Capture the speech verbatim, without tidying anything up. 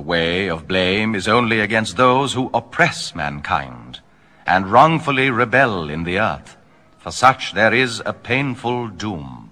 The way of blame is only against those who oppress mankind and wrongfully rebel in the earth. For such there is a painful doom.